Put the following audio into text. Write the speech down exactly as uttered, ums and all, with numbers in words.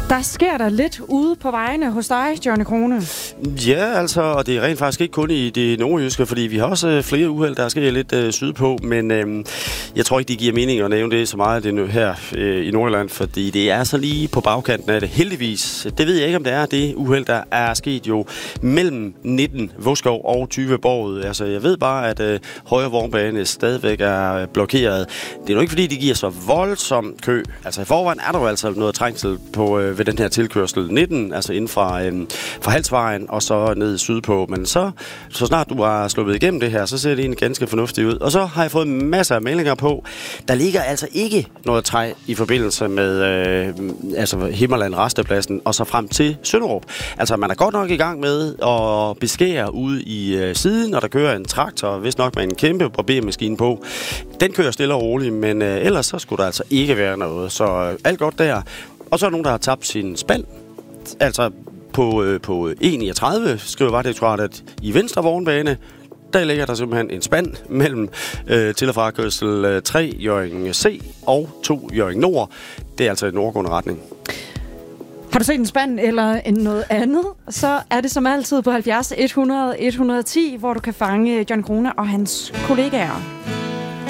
Der sker der lidt ude på vejene hos dig, Johnny Krone. Ja, altså, og det er rent faktisk ikke kun i det nordjyske, fordi vi har også øh, flere uheld, der sker lidt øh, sydpå, men øh, jeg tror ikke, det giver mening at nævne det så meget det nu her øh, i Nordjylland, fordi det er så lige på bagkanten af det. Heldigvis, det ved jeg ikke, om det er det uheld, der er sket jo mellem nitten Vodskov og tyve Borget. Altså, jeg ved bare, at øh, højre vognbane stadigvæk er blokeret. Det er jo ikke, fordi de giver så voldsom kø. Altså, i forvejen er der jo altså noget trængsel på øh, ved den her tilkørsel nitten, altså inden fra, øhm, fra Halsvejen og så ned sydpå. Men så, så snart du har sluppet igennem det her, så ser det egentlig ganske fornuftigt ud. Og så har jeg fået masser af meldinger på. Der ligger altså ikke noget træ i forbindelse med øh, altså Himmerland Rastepladsen og så frem til Sønderup. Altså man er godt nok i gang med at beskære ude i øh, siden, og der kører en traktor, vist nok med en kæmpe barbermaskine på. Den kører stille og roligt, men øh, ellers så skulle der altså ikke være noget. Så øh, alt godt der. Og så er der nogen, der har tabt sin spand. Altså på, øh, på E niogtredive, skriver Vejdirektoratet, i venstre vognbane, der ligger der simpelthen en spand mellem øh, til- og frakørsel øh, tre Hjørring C og to Hjørring Nord. Det er altså i nordgående retning. Har du set en spand eller en noget andet, så er det som altid på halvfjerds hundrede et hundrede og ti, hvor du kan fange Johnny Krone og hans kollegaer.